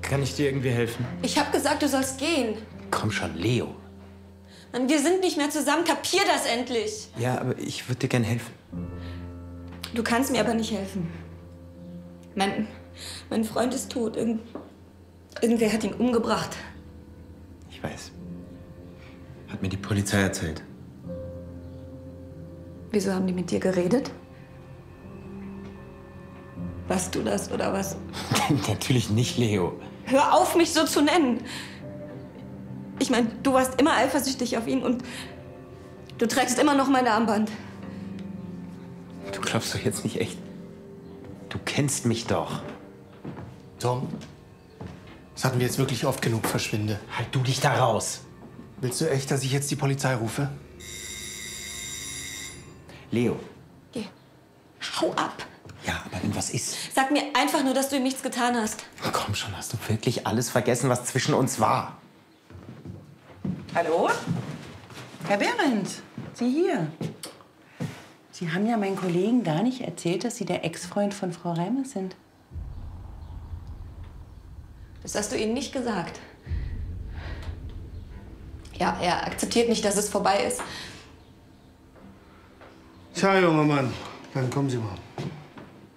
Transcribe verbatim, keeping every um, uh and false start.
Kann ich dir irgendwie helfen? Ich habe gesagt, du sollst gehen. Komm schon, Leo. Mann, wir sind nicht mehr zusammen. Kapier das endlich. Ja, aber ich würde dir gern helfen. Du kannst mir aber nicht helfen. Mein, mein Freund ist tot. Irgend, irgendwer hat ihn umgebracht. Ich weiß. Hat mir die Polizei erzählt. Wieso haben die mit dir geredet? Warst du das oder was? Natürlich nicht, Leo. Hör auf, mich so zu nennen. Ich meine, du warst immer eifersüchtig auf ihn und du trägst immer noch mein Armband. Du glaubst doch jetzt nicht echt. Du kennst mich doch. Tom, das hatten wir jetzt wirklich oft genug. Verschwinde. Halt du dich da raus. Willst du echt, dass ich jetzt die Polizei rufe? Leo. Geh. Hau ab. Ja, aber wenn was ist. Sag mir einfach nur, dass du ihm nichts getan hast. Komm schon, hast du wirklich alles vergessen, was zwischen uns war? Hallo? Herr Behrendt, Sie hier. Sie haben ja meinen Kollegen gar nicht erzählt, dass Sie der Ex-Freund von Frau Reimers sind. Das hast du ihm nicht gesagt. Ja, er akzeptiert nicht, dass es vorbei ist. Tja, junger Mann, dann kommen Sie mal.